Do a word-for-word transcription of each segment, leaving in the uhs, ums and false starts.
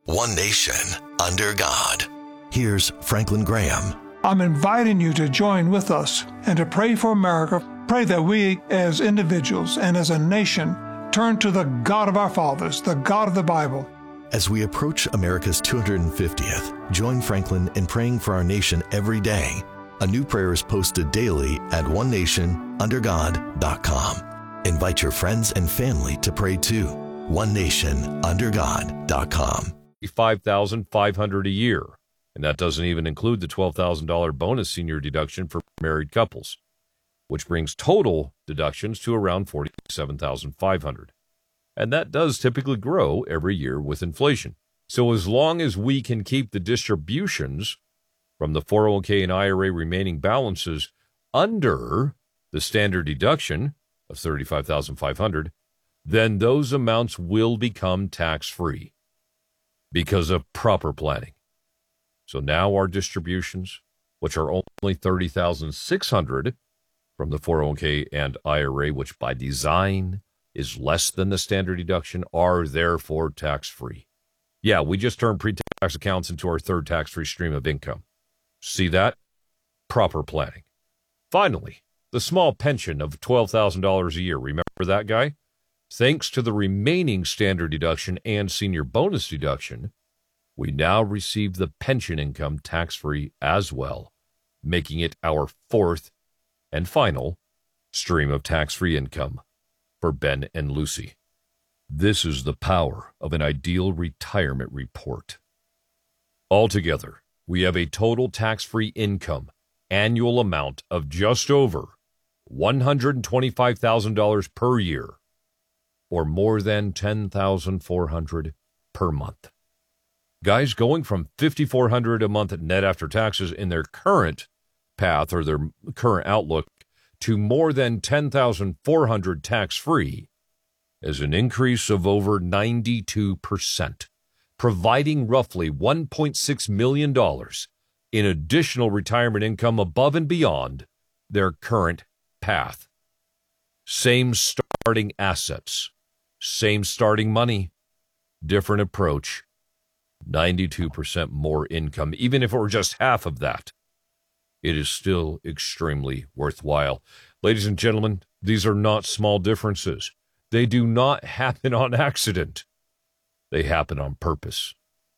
One nation, under God. Here's Franklin Graham. I'm inviting you to join with us and to pray for America. Pray that we as individuals and as a nation turn to the God of our fathers, the God of the Bible. As we approach America's two hundred fiftieth, join Franklin in praying for our nation every day. A new prayer is posted daily at one nation under god dot com. Invite your friends and family to pray too. one nation under god dot com. five thousand five hundred dollars a year, and that doesn't even include the twelve thousand dollars bonus senior deduction for married couples, which brings total deductions to around forty-seven thousand five hundred dollars. And that does typically grow every year with inflation. So as long as we can keep the distributions from the four oh one k and I R A remaining balances under the standard deduction of thirty-five thousand five hundred dollars, then those amounts will become tax-free because of proper planning. So now our distributions, which are only thirty thousand six hundred dollars from the four oh one k and I R A, which by design is less than the standard deduction, are therefore tax-free. Yeah, we just turned pre-tax accounts into our third tax-free stream of income. See that? Proper planning. Finally, the small pension of twelve thousand dollars a year. Remember that guy? Thanks to the remaining standard deduction and senior bonus deduction, we now receive the pension income tax-free as well, making it our fourth and final stream of tax-free income for Ben and Lucy. This is the power of an ideal retirement report. Altogether, we have a total tax-free income annual amount of just over one hundred twenty-five thousand dollars per year, or more than ten thousand four hundred dollars per month. Guys, going from five thousand four hundred dollars a month net after taxes in their current path or their current outlook to more than ten thousand four hundred dollars tax-free is an increase of over ninety-two percent, providing roughly one point six million dollars in additional retirement income above and beyond their current path. Same starting assets, same starting money, different approach, ninety-two percent more income. Even if it were just half of that, it is still extremely worthwhile. Ladies and gentlemen, these are not small differences. They do not happen on accident. They happen on purpose.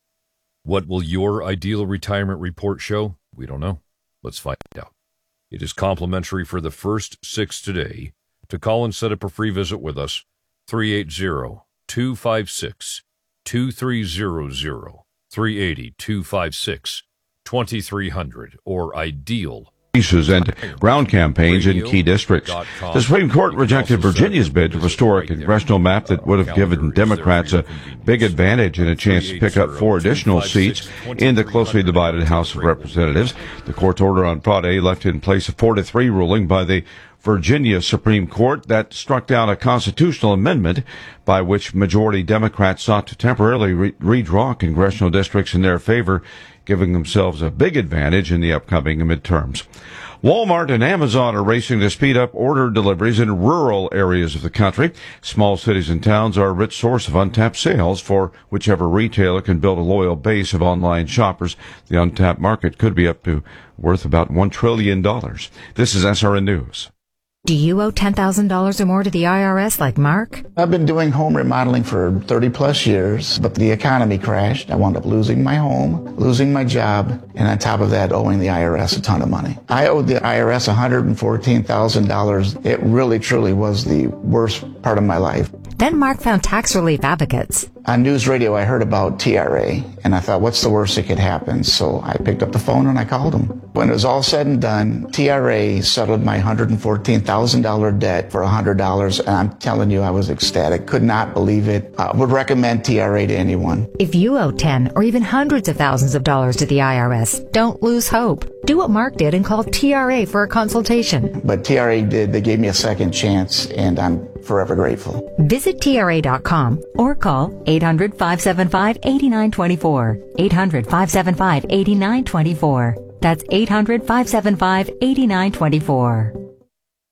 What will your ideal retirement report show? We don't know. Let's find out. It is complimentary for the first six today. To call and set up a free visit with us, three eight zero, two five six, two three zero zero, three eight zero, two five six, two three zero zero, or ideal and ground campaigns in key districts. The Supreme Court rejected Virginia's bid to restore a congressional map that would have given Democrats a big advantage and a chance to pick up four additional seats in the closely divided House of Representatives. The court's order on Friday left in place a four to three ruling by the Virginia Supreme Court that struck down a constitutional amendment by which majority Democrats sought to temporarily re- redraw congressional districts in their favor, giving themselves a big advantage in the upcoming midterms. Walmart and Amazon are racing to speed up order deliveries in rural areas of the country. Small cities and towns are a rich source of untapped sales for whichever retailer can build a loyal base of online shoppers. The untapped market could be up to worth about one trillion dollars. This is S R N News. Do you owe ten thousand dollars or more to the I R S like Mark? I've been doing home remodeling for thirty plus years, but the economy crashed. I wound up losing my home, losing my job, and on top of that, owing the I R S a ton of money. I owed the I R S one hundred fourteen thousand dollars. It really, truly was the worst part of my life. Then Mark found tax relief advocates. On news radio, I heard about T R A, and I thought, what's the worst that could happen? So I picked up the phone and I called them. When it was all said and done, T R A settled my one hundred fourteen thousand dollars debt for one hundred dollars, and I'm telling you, I was ecstatic. Could not believe it. I would recommend T R A to anyone. If you owe ten or even hundreds of thousands of dollars to the I R S, don't lose hope. Do what Mark did and call T R A for a consultation. But T R A did. They gave me a second chance, and I'm forever grateful. Visit T R A dot com or call eight hundred, five seven five, eight nine two four. eight hundred, five seven five, eight nine two four. That's eight hundred, five seven five, eight nine two four.